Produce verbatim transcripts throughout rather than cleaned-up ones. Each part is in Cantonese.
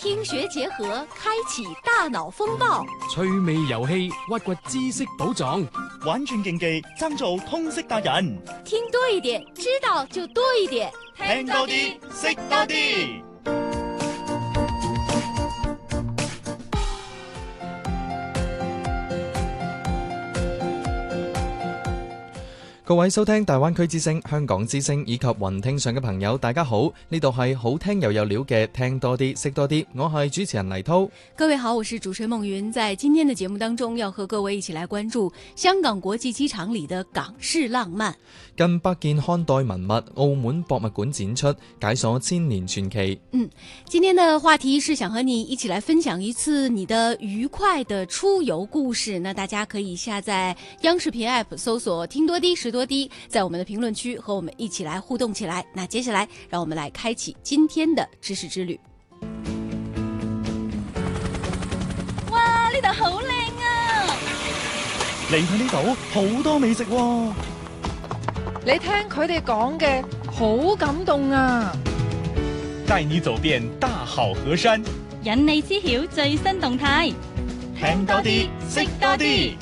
聽學結合，開啟大腦風暴， 趣味遊戲，挖掘知識寶藏， 玩轉競技，爭做通識達人。 聽多一點，知道就多一點， 聽多啲，識多啲。 各位收聽大灣區之聲、香港之聲以及雲聽上嘅朋友，大家好，呢度係好聽又有料嘅聽多啲識多啲，我係主持人黎濤。 各位好，我是主持人夢雲，在今天的節目當中，要和各位一起來關注香港國際機場裏的港式浪漫。 近百件漢代文物，澳門博物館展出，解鎖千年傳奇。 嗯，今天的話題是想和你一起來分享一次你的愉快的出遊故事。那大家可以下載央視頻 App 搜索聽多啲識多啲，在我們的評論區和我們一起來互動起來。那接下來讓我們來開啟今天的知識之旅。哇，呢度好靚啊！ 嚟到呢度好多美食喎。 你聽佢哋講嘅好感動啊！ 帶你走遍大好河山， 引你知曉最新動態， 聽多啲，識多啲。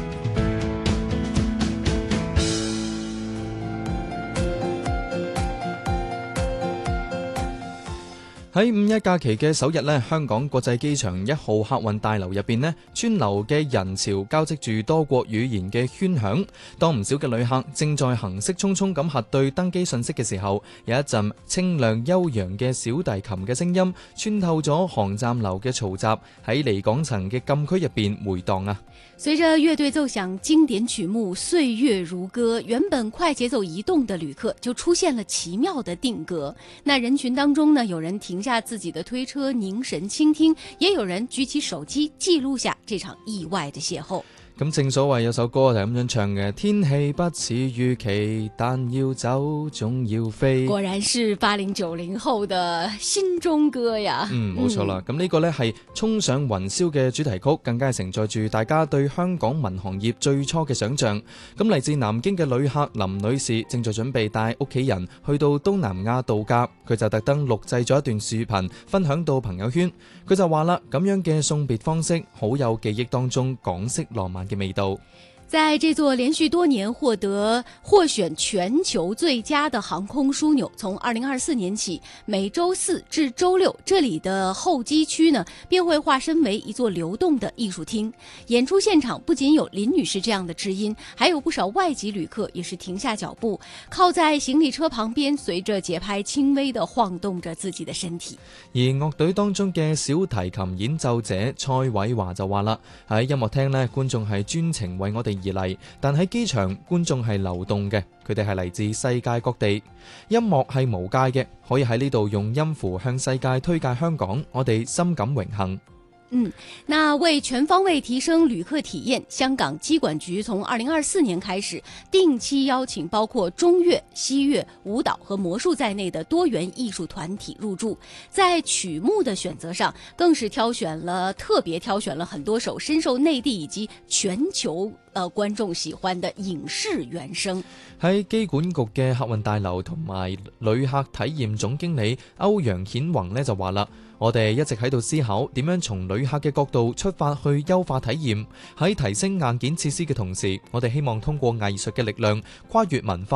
喺五一假期嘅首日呢，香港國際機場一號客運大樓入邊呢，川流嘅人潮交織住多國語言嘅喧響。當唔少嘅旅客正在行色匆匆咁核對登機信息嘅時候，有一陣清亮悠揚嘅小提琴嘅聲音穿透咗航站樓嘅嘈雜，喺離港層嘅禁區入邊回蕩啊！ 隨着樂隊奏響經典曲目《歲月如歌》，原本快節奏移動的旅客就出現了奇妙的定格。那人群當中呢，有人停下自己的推車凝神傾聽，也有人舉起手機記錄下這場意外的邂逅。 咁正所謂有首歌就係咁樣唱嘅，天氣不似預期，但要走總要飛。 果然是八零九零後的心中歌呀。 嗯，冇錯啦。咁呢、嗯、個呢係衝上雲霄嘅主題曲，更加係承載住大家對香港民航業最初嘅想象。咁嚟自南京嘅旅客林女士正在準備帶屋企人去到東南亞度假，佢就特登錄製咗一段視頻分享到朋友圈。佢就話啦，咁樣嘅送別方式好有記憶當中港式浪漫嘅味道。 在這座連續多年獲得獲選全球最佳的航空樞紐，從二零二四年起，每周四至周六，這裡的候機區呢，便會化身為一座流動的藝術廳。演出現場不僅有林女士這樣的知音，還有不少外籍旅客也是停下腳步，靠在行李車旁邊，隨着節拍輕微地晃動着自己的身體。 而樂隊當中嘅小提琴演奏者蔡偉華就話啦，喺音樂廳呢，觀眾係專程為我哋而嚟，但喺機場觀眾係流動嘅，佢哋係嚟自世界各地，音樂係無界嘅，可以喺呢度用音符向世界推介香港，我哋深感榮幸。 嗯，那為全方位提升旅客體驗，香港機管局從二零二四年開始，定期邀請包括中樂、西樂、舞蹈和魔術在內的多元藝術團體入駐。在曲目的選擇上，更是挑選了特別挑選了很多首深受內地以及全球呃觀眾喜歡的影視原聲。 喺機管局嘅客運大樓同埋旅客體驗總經理歐陽顯宏呢就話啦，我哋一直喺度思考點樣從旅客嘅角度出發去優化體驗，喺提升硬件設施嘅同時，我哋希望通過藝術嘅力量跨越文化。